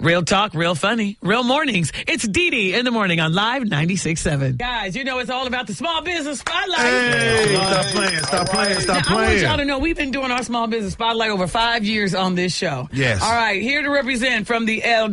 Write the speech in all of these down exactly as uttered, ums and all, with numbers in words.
Real talk, real funny, real mornings. It's Dee Dee in the morning on Live ninety-six point seven. Guys, you know it's all about the small business spotlight. Hey, stop playing, stop playing, stop now, playing. I want y'all to know we've been doing our small business spotlight over five years on this show. Yes. All right, here to represent from the El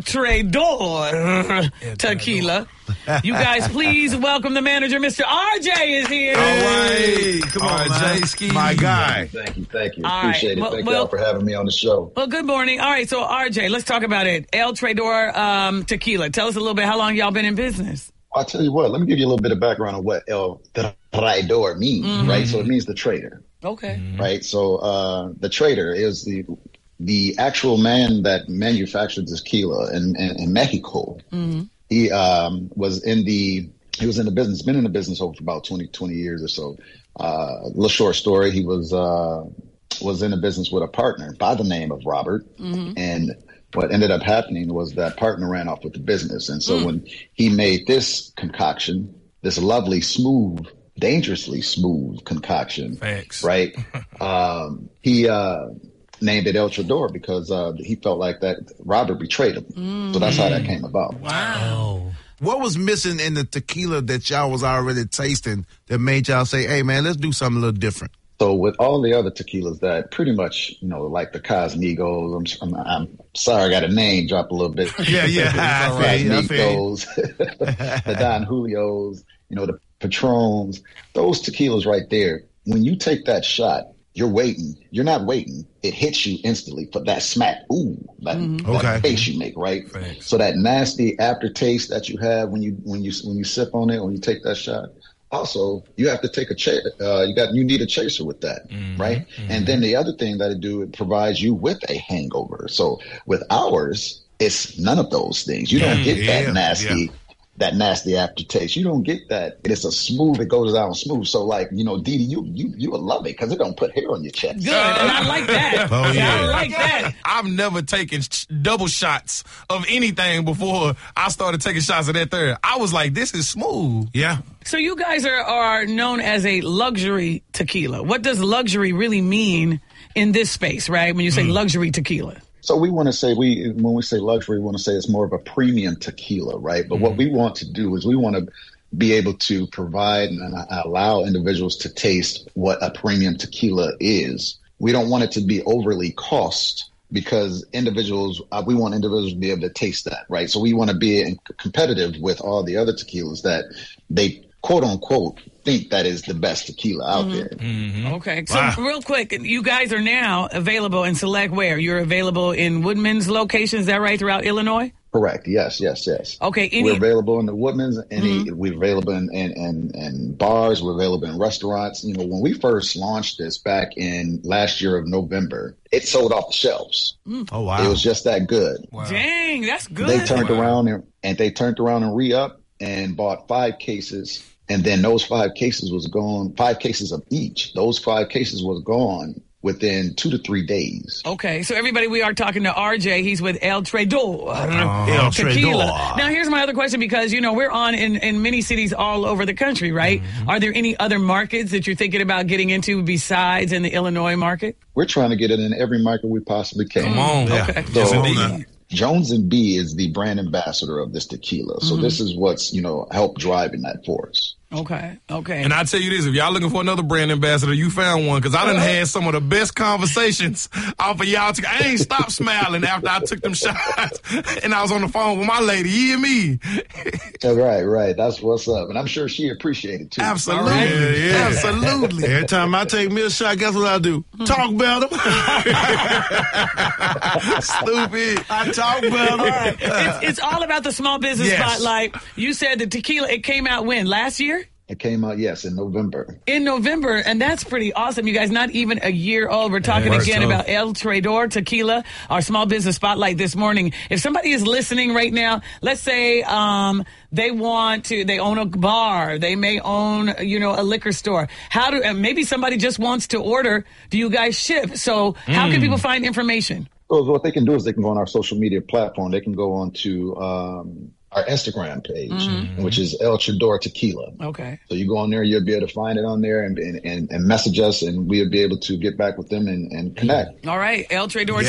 Traidor Tequila. You guys, please welcome the manager, Mister R J is here. All right. Come on, R J man. Ski. My guy. Thank you, thank you. All Appreciate right. it. Well, Thank well- y'all for having me on the show. Well, good morning. All right, so R J, let's talk about it. El Traidor um, Tequila. Tell us a little bit how long y'all been in business. I'll tell you what, let me give you a little bit of background on what El Traidor means, Mm-hmm. right? So it means the traitor, Okay. right? So uh, the traitor is the the actual man that manufactured this tequila in, in, in Mexico. Mm-hmm. He um, was in the he was in the business, been in the business over for about twenty, twenty years or so. Uh, a little short story. He was uh, was in the business with a partner by the name of Robert, Mm-hmm. and what ended up happening was that partner ran off with the business. And so Mm. when he made this concoction, this lovely, smooth, dangerously smooth concoction, Facts. right? um, he uh, named it El Traidor because uh, he felt like that Robert betrayed him. So that's how that came about. Wow. What was missing in the tequila that y'all was already tasting that made y'all say, hey, man, let's do something a little different? So with all the other tequilas that pretty much, you know, like the Cosmigos, I'm, I'm, I'm sorry, I got a name drop a little bit. Yeah, yeah. I feel you, I feel you. Cosmigos, the Don Julios, you know, the Patrons, those tequilas right there. When you take that shot, you're waiting. You're not waiting. It hits you instantly for that smack. Ooh, that, Okay. that face you make, right? Thanks. So that nasty aftertaste that you have when you when you when you sip on it, when you take that shot. Also, you have to take a cha- uh, you got you need a chaser with that, right? And then the other thing that it do, it provides you with a hangover. So with ours, it's none of those things. You don't Mm, get yeah, that nasty. yeah. That nasty aftertaste. You don't get that. It's a smooth, it goes down smooth. So like, you know, Dee Dee, you, you, you would love it because it don't put hair on your chest. Good. And I like that. Oh, yeah. I like that. I've never taken sh- double shots of anything before I started taking shots of that third. I was like, this is smooth. Yeah. So you guys are, are known as a luxury tequila. What does luxury really mean in this space, right? When you say luxury tequila. So we want to say, we when we say luxury, we want to say it's more of a premium tequila, right? But what we want to do is we want to be able to provide and allow individuals to taste what a premium tequila is. We don't want it to be overly cost because individuals, uh, we want individuals to be able to taste that, right? So we want to be in- competitive with all the other tequilas that they quote unquote think that is the best tequila out there. Okay. So Wow. real quick, you guys are now available in select where? You're available in Woodman's locations, is that right, throughout Illinois? Correct. Yes, yes, yes. Okay. Any, We're available in the Woodman's, any, we're available in, in, in, in bars, we're available in restaurants. You know, when we first launched this back in last year of November, it sold off the shelves. Oh, wow. It was just that good. Dang, that's good. They turned around and, and they turned around and re-up and bought five cases. And then those five cases was gone, five cases of each. Those five cases was gone within two to three days. Okay, so everybody, we are talking to R J. He's with El Traidor. El Tequila. Traidor. Now, here's my other question because, you know, we're on in, in many cities all over the country, right? Are there any other markets that you're thinking about getting into besides in the Illinois market? We're trying to get it in every market we possibly can. Come on. Yeah. Okay. So, Yes, indeed. Jones and B is the brand ambassador of this tequila. So this is what's, you know, helped driving that for us. Okay, okay. And I tell you this, if y'all looking for another brand ambassador, you found one because I done had some of the best conversations off of y'all. T- I ain't stopped smiling after I took them shots and I was on the phone with my lady, you and me. That's right, right. That's what's up. And I'm sure she appreciated it too. Absolutely. Yeah, yeah. Absolutely. Every time I take me a shot, guess what I do? Talk better. Stupid. I talk better. it's, it's all about the small business Yes. spotlight. You said the tequila, it came out when? Last year? It came out, yes, in November. In November, and that's pretty awesome. You guys, not even a year old. We're talking Yeah, again so- about El Traidor Tequila, our small business spotlight this morning. If somebody is listening right now, let's say um, they want to, they own a bar, they may own, you know, a liquor store. How do, and maybe somebody just wants to order. Do you guys ship? So how can people find information? So what they can do is they can go on our social media platform. They can go on to um, our Instagram page, which is El Traidor Tequila. Okay. So you go on there, you'll be able to find it on there and, and, and, and message us, and we'll be able to get back with them and, and connect. All right. El Traidor Yeah.